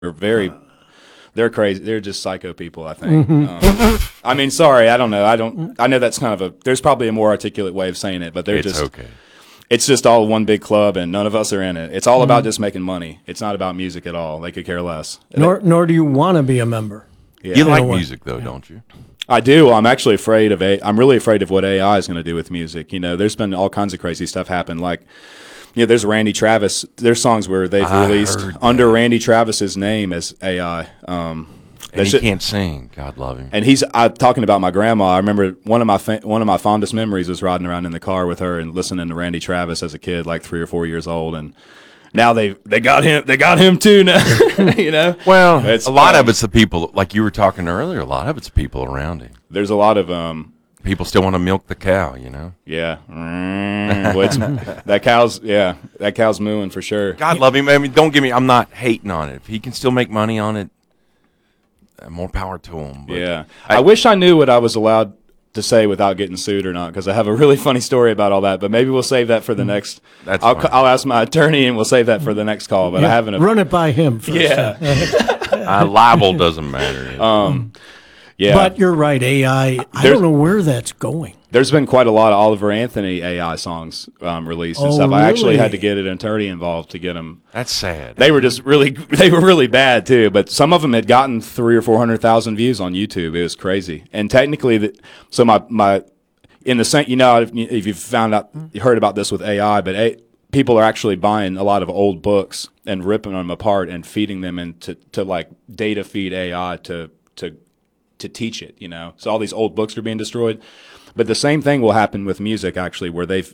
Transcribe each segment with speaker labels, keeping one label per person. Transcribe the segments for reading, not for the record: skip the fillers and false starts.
Speaker 1: very they're crazy. They're just psycho people, I think. I mean, sorry, I don't know. I know that's kind of there's probably a more articulate way of saying it, but they're
Speaker 2: It's
Speaker 1: just
Speaker 2: okay.
Speaker 1: It's just all one big club, and none of us are in it. It's all about just making money. It's not about music at all. They could care less.
Speaker 3: Nor do you want to be a member.
Speaker 1: Yeah.
Speaker 2: You like
Speaker 3: way.
Speaker 2: music, though, don't you?
Speaker 1: I do. I'm actually afraid of I'm really afraid of what AI is going to do with music. You know, there's been all kinds of crazy stuff happen. Like, you know, there's Randy Travis. There's songs where they've released under Randy Travis's name as AI.
Speaker 2: And he can't sing. God love him.
Speaker 1: And he's talking about my grandma. I remember one of my fondest memories was riding around in the car with her and listening to Randy Travis as a kid, like 3 or 4 years old. And now they got him too now. You know.
Speaker 2: Well, a lot of it's the people, like you were talking earlier. A lot of it's people around him.
Speaker 1: There's a lot of
Speaker 2: people still want to milk the cow. You know.
Speaker 1: Yeah. Well, that cow's mooing for sure.
Speaker 2: God love him. I mean, don't get me. I'm not hating on it. If he can still make money on it, more power to him. But
Speaker 1: yeah. I wish I knew what I was allowed to say without getting sued or not, because I have a really funny story about all that. But maybe we'll save that for the next. I'll ask my attorney and we'll save that for the next call. But I haven't.
Speaker 3: Run it by him first.
Speaker 1: Yeah.
Speaker 2: Libel doesn't matter.
Speaker 1: Yeah.
Speaker 3: But you're right. AI. I don't know where that's going.
Speaker 1: There's been quite a lot of Oliver Anthony AI songs released and stuff.
Speaker 3: Really?
Speaker 1: I actually had to get an attorney involved to get them.
Speaker 2: That's sad.
Speaker 1: They were really bad too. But some of them had gotten 300,000 or 400,000 views on YouTube. It was crazy. And technically, so my in the same, you know, if you've you heard about this with AI, but people are actually buying a lot of old books and ripping them apart and feeding them into like data feed AI to teach it. You know, so all these old books are being destroyed. But the same thing will happen with music, actually, where they've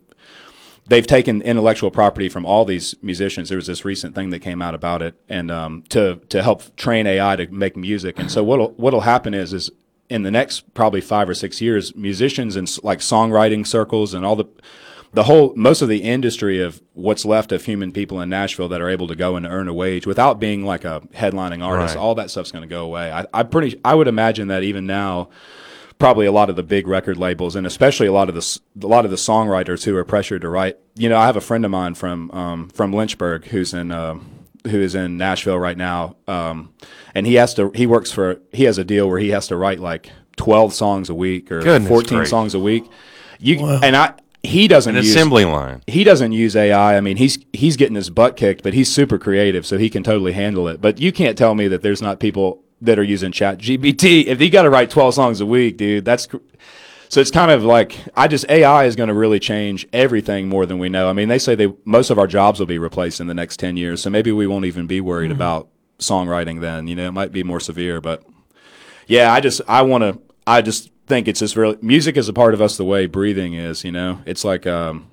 Speaker 1: taken intellectual property from all these musicians. There was this recent thing that came out about it, and to help train AI to make music. And so what'll happen is in the next probably 5 or 6 years, musicians in like songwriting circles and all most of the industry of what's left of human people in Nashville that are able to go and earn a wage without being like a headlining artist,
Speaker 2: Right.
Speaker 1: all that stuff's going to go away. I would imagine that even now, probably a lot of the big record labels, and especially a lot of the songwriters who are pressured to write. You know, I have a friend of mine from Lynchburg who is in Nashville right now, and he has a deal where he has to write like 12 songs a week or
Speaker 2: Goodness
Speaker 1: 14
Speaker 2: gracious.
Speaker 1: songs a week.
Speaker 3: Wow.
Speaker 1: He doesn't
Speaker 2: An
Speaker 1: use
Speaker 2: assembly line.
Speaker 1: He doesn't use AI. I mean, he's getting his butt kicked, but he's super creative, so he can totally handle it. But you can't tell me that there's not people that are using ChatGPT. If you got to write 12 songs a week, dude, so it's kind of like AI is going to really change everything more than we know. I mean, they say most of our jobs will be replaced in the next 10 years, so maybe we won't even be worried about songwriting then. You know, it might be more severe, but yeah, I just think it's just really, music is a part of us the way breathing is. You know, it's like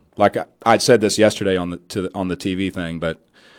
Speaker 1: I said this yesterday on the TV thing, but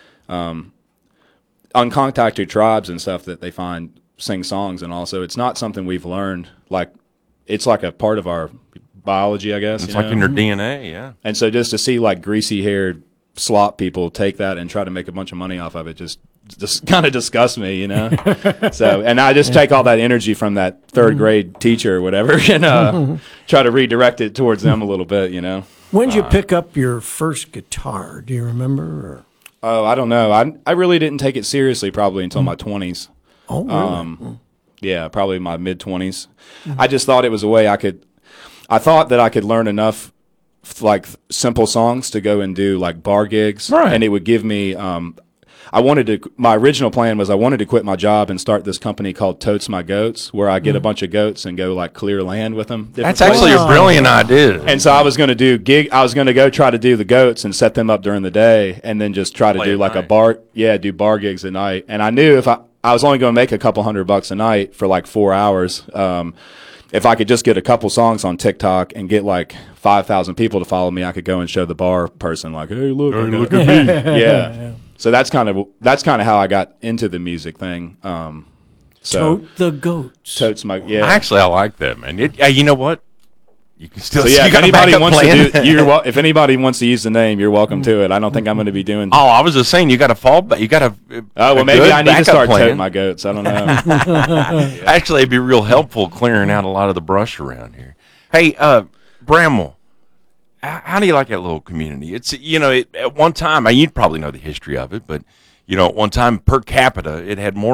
Speaker 1: uncontacted tribes and stuff that they find sing songs, and also it's not something we've learned. Like, it's like a part of our biology, I guess.
Speaker 2: It's like in your DNA, yeah.
Speaker 1: And so just to see like greasy haired slop people take that and try to make a bunch of money off of it just kind of disgusts me, you know. So, and I just take all that energy from that third grade teacher or whatever and try to redirect it towards them a little bit, you know.
Speaker 3: When did you pick up your first guitar? Do you remember? Or?
Speaker 1: Oh, I don't know. I really didn't take it seriously probably until my 20s.
Speaker 3: Oh, really?
Speaker 1: Yeah, probably my mid-20s. I just thought it was a way I thought that I could learn enough like simple songs to go and do like bar gigs.
Speaker 2: Right.
Speaker 1: And it would give me my original plan was I wanted to quit my job and start this company called Totes My Goats, where I get a bunch of goats and go like clear land with them.
Speaker 2: That's actually a brilliant idea.
Speaker 1: And so I was going to go try to do the goats and set them up during the day, and then just try to do like do bar gigs at night. And I knew if I was only going to make a couple $100 a night for like 4 hours, if I could just get a couple songs on TikTok and get like 5,000 people to follow me, I could go and show the bar person like, hey, look at me. Yeah. So that's kind of how I got into the music thing.
Speaker 3: Tote the goats.
Speaker 1: Totes my yeah.
Speaker 2: Actually, I like that, man. You know what? You can still.
Speaker 1: So yeah,
Speaker 2: you
Speaker 1: if
Speaker 2: got a
Speaker 1: anybody
Speaker 2: backup
Speaker 1: wants
Speaker 2: plan.
Speaker 1: to if anybody wants to use the name, you're welcome to it. I don't think I'm going to be doing.
Speaker 2: Oh, I was just saying, you got to fall back. You got to.
Speaker 1: Oh well, maybe I need to start toting my goats. I don't know.
Speaker 2: Actually, it'd be real helpful clearing out a lot of the brush around here. Hey, Bramwell, how do you like that little community? It's at one time, you'd probably know the history of it, but You know, at one time per capita, it had more